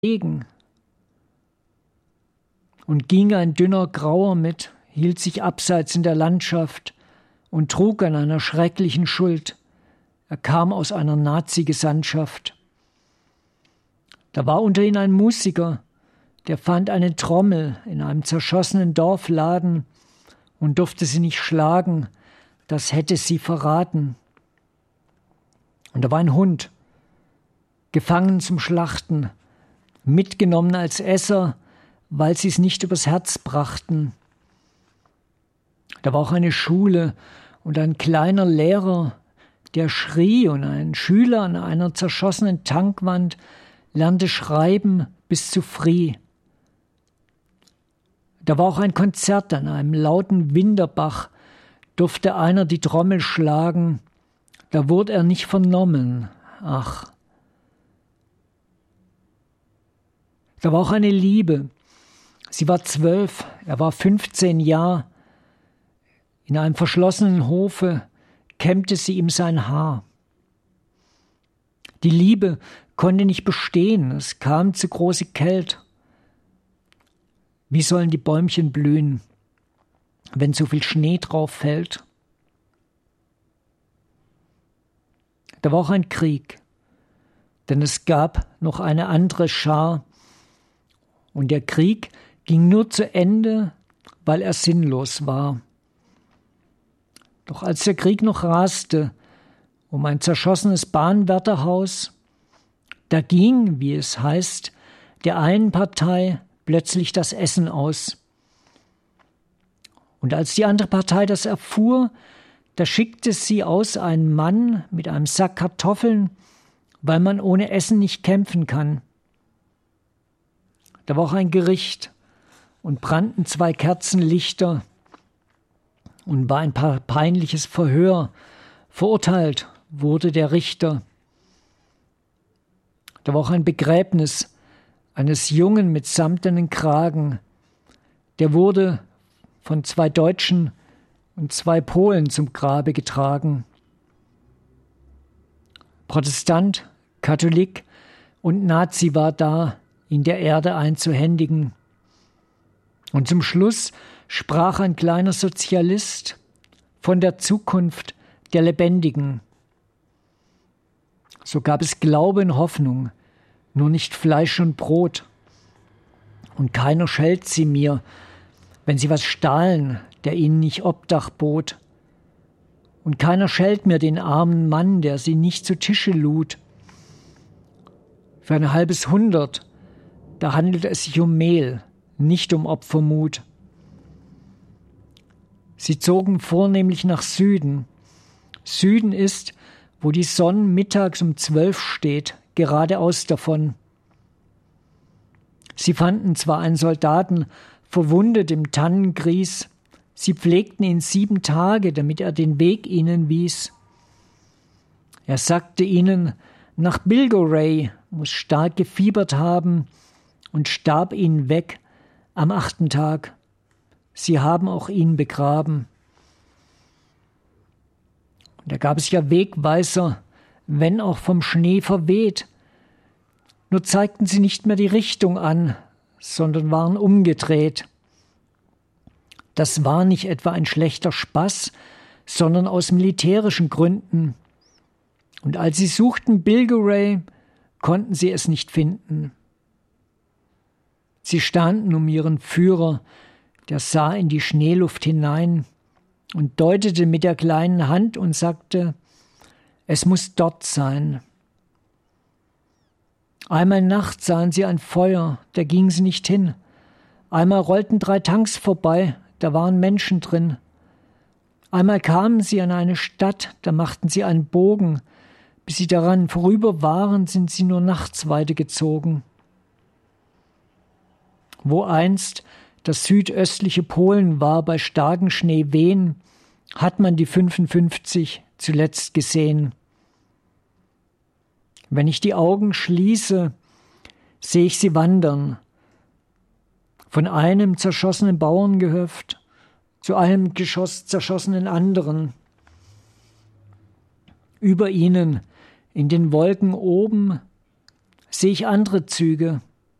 Regen. Und ging ein dünner Grauer mit, hielt sich abseits in der Landschaft und trug an einer schrecklichen Schuld. Er kam aus einer Nazi-Gesandtschaft. Da war unter ihnen ein Musiker, der fand eine Trommel in einem zerschossenen Dorfladen und durfte sie nicht schlagen, das hätte sie verraten. Und da war ein Hund, gefangen zum Schlachten, mitgenommen als Esser, weil sie es nicht übers Herz brachten. Da war auch eine Schule und ein kleiner Lehrer, der schrie, und ein Schüler an einer zerschossenen Tankwand lernte schreiben bis zu Frie. Da war auch ein Konzert an einem lauten Winterbach, durfte einer die Trommel schlagen, da wurde er nicht vernommen, ach. Da war auch eine Liebe, sie war 12, er war 15 Jahre, in einem verschlossenen Hofe kämmte sie ihm sein Haar. Die Liebe konnte nicht bestehen, es kam zu große Kälte. Wie sollen die Bäumchen blühen, wenn so viel Schnee drauf fällt? Da war auch ein Krieg, denn es gab noch eine andere Schar, und der Krieg ging nur zu Ende, weil er sinnlos war. Doch als der Krieg noch raste um ein zerschossenes Bahnwärterhaus, da ging, wie es heißt, der einen Partei plötzlich das Essen aus. Und als die andere Partei das erfuhr, da schickte sie aus einen Mann mit einem Sack Kartoffeln, weil man ohne Essen nicht kämpfen kann. Da war auch ein Gericht und brannten 2 Kerzenlichter und war ein peinliches Verhör. Verurteilt wurde der Richter. Da war auch ein Begräbnis eines Jungen mit samtenen Kragen. Der wurde von 2 Deutschen und 2 Polen zum Grabe getragen. Protestant, Katholik und Nazi war da, ihn der Erde einzuhändigen. Und zum Schluss sprach ein kleiner Sozialist von der Zukunft der Lebendigen. So gab es Glaube und Hoffnung, nur nicht Fleisch und Brot. Und keiner schält sie mir, wenn sie was stahlen, der ihnen nicht Obdach bot. Und keiner schält mir den armen Mann, der sie nicht zu Tische lud. Für ein halbes Hundert, da handelt es sich um Mehl, nicht um Opfermut. Sie zogen vornehmlich nach Süden. Süden ist, wo die Sonne mittags um 12 steht, geradeaus davon. Sie fanden zwar einen Soldaten verwundet im Tannengries, sie pflegten ihn 7 Tage, damit er den Weg ihnen wies. Er sagte ihnen, nach Bilgoray muss stark gefiebert haben und starb ihnen weg am 8. Tag. Sie haben auch ihn begraben. Und da gab es ja Wegweiser, wenn auch vom Schnee verweht. Nur zeigten sie nicht mehr die Richtung an, sondern waren umgedreht. Das war nicht etwa ein schlechter Spaß, sondern aus militärischen Gründen. Und als sie suchten Bilgoray, konnten sie es nicht finden. Sie standen um ihren Führer, der sah in die Schneeluft hinein und deutete mit der kleinen Hand und sagte, es muss dort sein. Einmal nachts sahen sie ein Feuer, da gingen sie nicht hin. Einmal rollten 3 Tanks vorbei, da waren Menschen drin. Einmal kamen sie an eine Stadt, da machten sie einen Bogen. Bis sie daran vorüber waren, sind sie nur nachts weitergezogen. Wo einst das südöstliche Polen war bei starken Schneewehen, hat man die 55 zuletzt gesehen. Wenn ich die Augen schließe, sehe ich sie wandern. Von einem zerschossenen Bauerngehöft zu einem zerschossenen anderen. Über ihnen, in den Wolken oben, sehe ich andere Züge.